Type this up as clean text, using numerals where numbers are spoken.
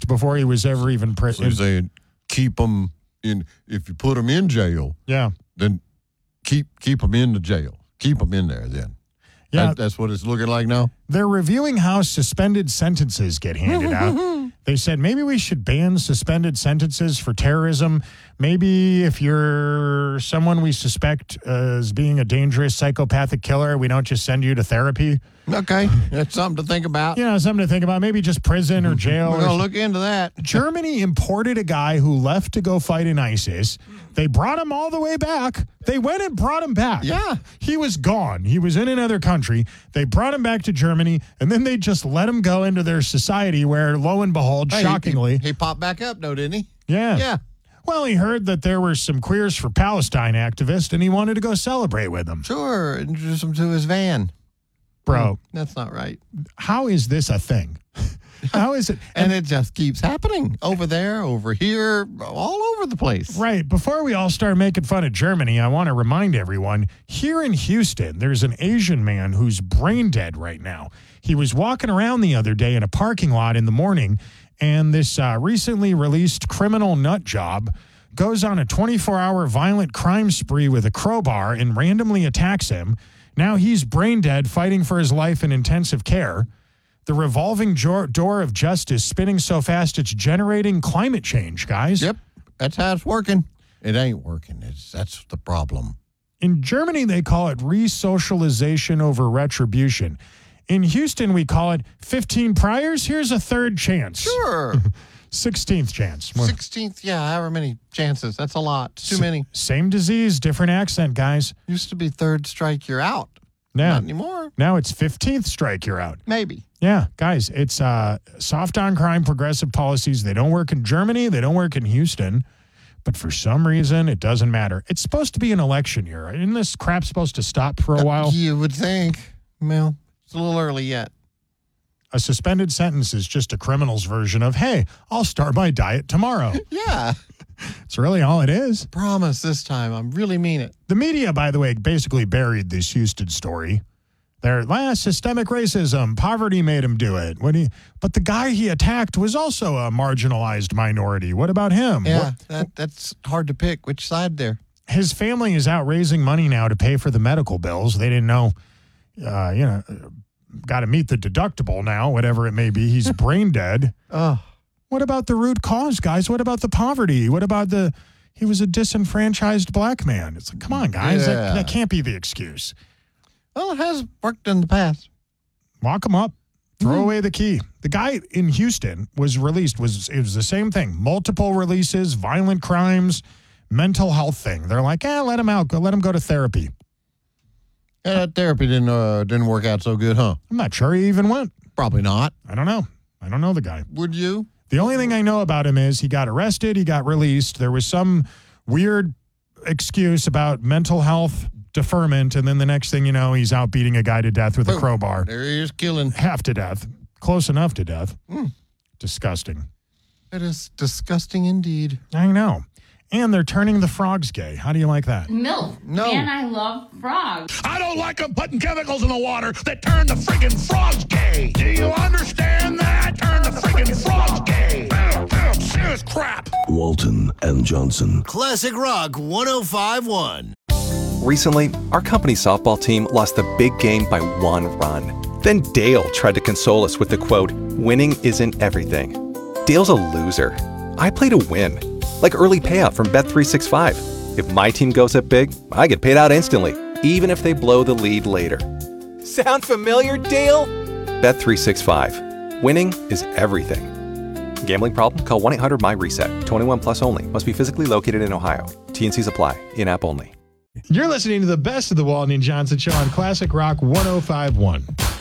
released before he was ever even So you're saying keep them in. If you put them in jail, then keep them in the jail. Keep them in there then. Yeah, that's what it's looking like now. They're reviewing how suspended sentences get handed out. They said maybe we should ban suspended sentences for terrorism. Maybe if you're someone we suspect as being a dangerous psychopathic killer, we don't just send you to therapy. Okay, that's something to think about. Yeah, something to think about. Maybe just prison or jail. We're going to look into that. Germany imported a guy who left to go fight in ISIS. They brought him all the way back. They went and brought him back. Yeah. He was gone. He was in another country. They brought him back to Germany, and then they just let him go into their society where, lo and behold, shockingly. He popped back up, though, didn't he? Yeah. Yeah. Well, he heard that there were some Queers for Palestine activists, and he wanted to go celebrate with them. Sure. Introduce him to his van. Bro. That's not right. How is this a thing? How is it? And it just keeps happening over there, over here, all over the place. Right. Before we all start making fun of Germany, I want to remind everyone, here in Houston, there's an Asian man who's brain dead right now. He was walking around the other day in a parking lot in the morning, and this recently released criminal nut job goes on a 24-hour violent crime spree with a crowbar and randomly attacks him. Now he's brain dead, fighting for his life in intensive care. The revolving door of justice spinning so fast it's generating climate change, guys. Yep, that's how it's working. It ain't working. That's the problem. In Germany, they call it re-socialization over retribution. In Houston, we call it 15 priors. Here's a third chance. Sure. 16th chance. 16th, yeah, however many chances. That's a lot. Too many. Same disease, different accent, guys. Used to be third strike, you're out. Yeah. Not anymore. Now it's 15th strike, you're out. Maybe. Yeah, guys, it's soft on crime, progressive policies. They don't work in Germany. They don't work in Houston. But for some reason, it doesn't matter. It's supposed to be an election year. Isn't this crap supposed to stop for a while? You would think. Well, it's a little early yet. A suspended sentence is just a criminal's version of, hey, I'll start my diet tomorrow. Yeah. It's really all it is. Promise this time. I really mean it. The media, by the way, basically buried this Houston story. They're systemic racism. Poverty made him do it. But the guy he attacked was also a marginalized minority. What about him? Yeah, that's hard to pick. Which side there? His family is out raising money now to pay for the medical bills. They didn't know, got to meet the deductible now, whatever it may be. He's brain dead. Oh. What about the root cause, guys? What about the poverty? What about he was a disenfranchised black man? It's like, come on, guys. Yeah. That can't be the excuse. Well, it has worked in the past. Lock him up. Throw away the key. The guy in Houston was released. It was the same thing. Multiple releases, violent crimes, mental health thing. They're like, let him out. Let him go to therapy. Yeah, that therapy didn't work out so good, huh? I'm not sure he even went. Probably not. I don't know. I don't know the guy. Would you? The only thing I know about him is he got arrested. He got released. There was some weird excuse about mental health deferment, and then the next thing you know, he's out beating a guy to death with a crowbar. There he is killing. Half to death. Close enough to death. Disgusting. It is disgusting indeed. I know. And they're turning the frogs gay. How do you like that? MILF. No. And I love frogs. I don't like them putting chemicals in the water that turn the friggin' frogs gay. Do you understand that? Turn the friggin' frogs gay. Serious crap. Walton and Johnson. Classic Rock 105.1. Recently, our company's softball team lost the big game by 1 run. Then Dale tried to console us with the quote, "Winning isn't everything." Dale's a loser. I play to win. Like early payout from Bet365. If my team goes up big, I get paid out instantly, even if they blow the lead later. Sound familiar, Dale? Bet365. Winning is everything. Gambling problem? Call 1-800-MY-RESET. 21 plus only. Must be physically located in Ohio. T&Cs apply. In-app only. You're listening to the best of the Walton and Johnson Show on Classic Rock 105.1.